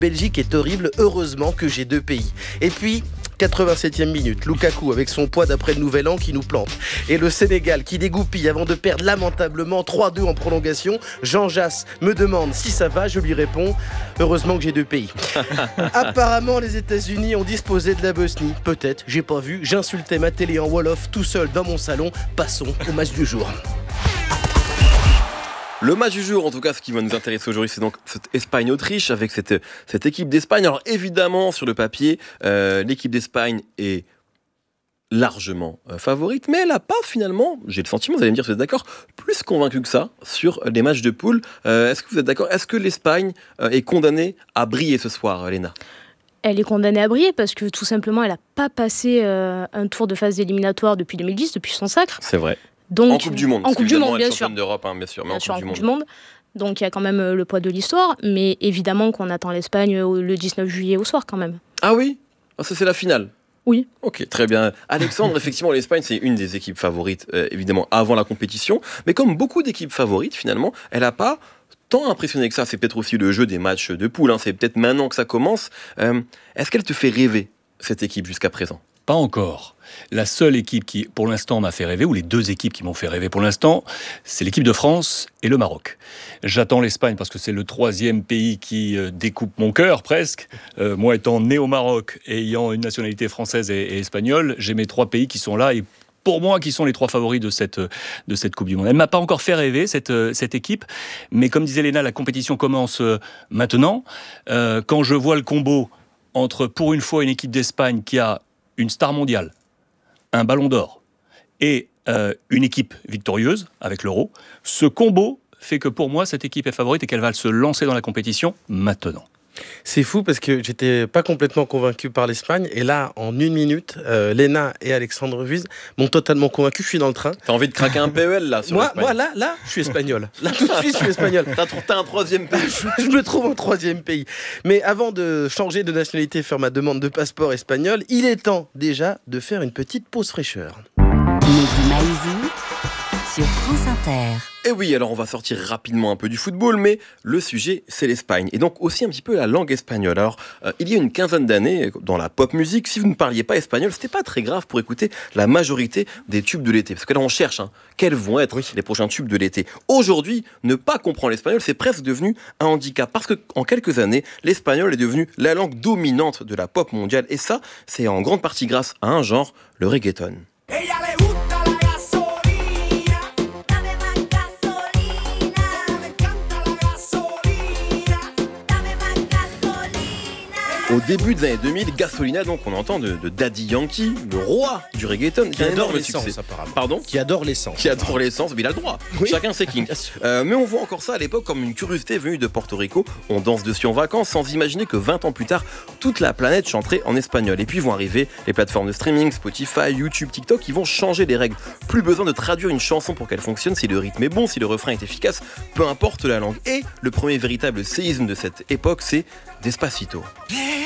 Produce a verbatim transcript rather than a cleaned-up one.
Belgique est horrible, heureusement que j'ai deux pays. Et puis, quatre-vingt-septième minute, Lukaku avec son poids d'après le nouvel an qui nous plante. Et le Sénégal qui dégoupille avant de perdre lamentablement trois deux en prolongation. Jean Jass me demande si ça va, je lui réponds heureusement que j'ai deux pays. Apparemment les États-Unis ont disposé de la Bosnie. Peut-être, j'ai pas vu, j'insultais ma télé en Wolof tout seul dans mon salon. Passons au match du jour. Le match du jour, en tout cas, ce qui va nous intéresser aujourd'hui, c'est donc cette Espagne-Autriche avec cette, cette équipe d'Espagne. Alors évidemment, sur le papier, euh, l'équipe d'Espagne est largement euh, favorite, mais elle n'a pas finalement, j'ai le sentiment, vous allez me dire si vous êtes d'accord, plus convaincu que ça sur les matchs de poule. Euh, est-ce que vous êtes d'accord ? Est-ce que l'Espagne euh, est condamnée à briller ce soir, Léna ? Elle est condamnée à briller parce que tout simplement, elle n'a pas passé euh, un tour de phase éliminatoire depuis deux mille dix, depuis son sacre. C'est vrai. Donc, en Coupe du Monde, en Coupe du Monde, bien sûr. d'Europe, hein, bien sûr, mais bien en sûr, Coupe, en du, coupe monde. du Monde. Donc il y a quand même le poids de l'histoire, mais évidemment qu'on attend l'Espagne le dix-neuf juillet au soir quand même. Ah oui ? Ah, ça c'est la finale ? Oui. Ok, très bien. Alexandre, effectivement, l'Espagne, c'est une des équipes favorites, euh, évidemment, avant la compétition. Mais comme beaucoup d'équipes favorites, finalement, elle n'a pas tant impressionné que ça. C'est peut-être aussi le jeu des matchs de poule, hein. C'est peut-être maintenant que ça commence. Euh, est-ce qu'elle te fait rêver, cette équipe, jusqu'à présent ? Pas encore. La seule équipe qui, pour l'instant, m'a fait rêver, ou les deux équipes qui m'ont fait rêver pour l'instant, c'est l'équipe de France et le Maroc. J'attends l'Espagne parce que c'est le troisième pays qui euh, découpe mon cœur, presque. Euh, moi, étant né au Maroc et ayant une nationalité française et, et espagnole, j'ai mes trois pays qui sont là et pour moi, qui sont les trois favoris de cette, de cette Coupe du Monde. Elle ne m'a pas encore fait rêver, cette, cette équipe, mais comme disait Léna, la compétition commence maintenant. Euh, quand je vois le combo entre, pour une fois, une équipe d'Espagne qui a une star mondiale, un ballon d'or et euh, une équipe victorieuse avec l'Euro, ce combo fait que pour moi, cette équipe est favorite et qu'elle va se lancer dans la compétition maintenant. C'est fou parce que j'étais pas complètement convaincu par l'Espagne et là, en une minute, euh, Léna et Alexandre Vuise m'ont totalement convaincu. Je suis dans le train. T'as envie de craquer un P E L là sur Moi, l'Espagne. moi là, là, je suis espagnol. Là, tout de suite, je suis espagnol. T'as, t'as un troisième pays. Je me trouve en troisième pays. Mais avant de changer de nationalité, faire ma demande de passeport espagnol, il est temps déjà de faire une petite pause fraîcheur. Mehdi Maizi sur France Inter. Et oui, alors on va sortir rapidement un peu du football, mais le sujet, c'est l'Espagne. Et donc aussi un petit peu la langue espagnole. Alors, euh, il y a une quinzaine d'années, dans la pop musique, si vous ne parliez pas espagnol, c'était pas très grave pour écouter la majorité des tubes de l'été. Parce que là, on cherche, hein, quels vont être oui. les prochains tubes de l'été. Aujourd'hui, ne pas comprendre l'espagnol, c'est presque devenu un handicap. Parce qu'en quelques années, l'espagnol est devenu la langue dominante de la pop mondiale. Et ça, c'est en grande partie grâce à un genre, le reggaeton. Au début des années deux mille, Gasolina, donc on entend de, de Daddy Yankee, le roi du reggaeton, qui adore l'essence succès. Apparemment. Pardon ? Qui adore l'essence. Qui adore l'essence, mais il a le droit. Oui. Chacun ses kings. Euh, mais on voit encore ça à l'époque comme une curiosité venue de Porto Rico. On danse dessus en vacances sans imaginer que vingt ans plus tard, toute la planète chanterait en espagnol. Et puis vont arriver les plateformes de streaming, Spotify, YouTube, TikTok, qui vont changer les règles. Plus besoin de traduire une chanson pour qu'elle fonctionne si le rythme est bon, si le refrain est efficace, peu importe la langue. Et le premier véritable séisme de cette époque, c'est Despacito.